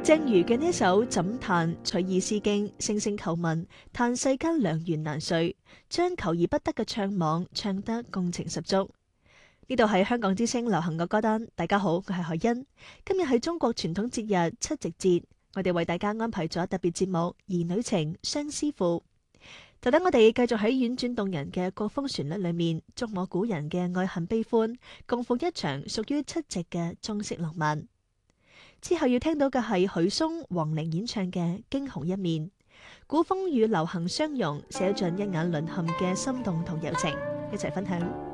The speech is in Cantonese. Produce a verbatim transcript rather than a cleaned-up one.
鄭如嘅呢一首《枕嘆》取意詩經，聲聲叩問，嘆世間良緣難遂，將求而不得嘅悵惘唱得共情十足。呢度係香港之聲流行嘅歌單，大家好，我係海欣。今日係中國傳統節日七夕節，我哋為大家安排咗特別節目《兒女情·相思賦》。就等我哋繼續喺婉轉動人嘅國風旋律裏面，觸摸古人嘅愛恨悲歡，共赴一場屬於七夕嘅中式浪漫。之後要聽到嘅係許嵩、黃齡演唱嘅《驚鴻一面》，古風與流行相融，寫盡一眼淪陷嘅心動同柔情，一齊分享。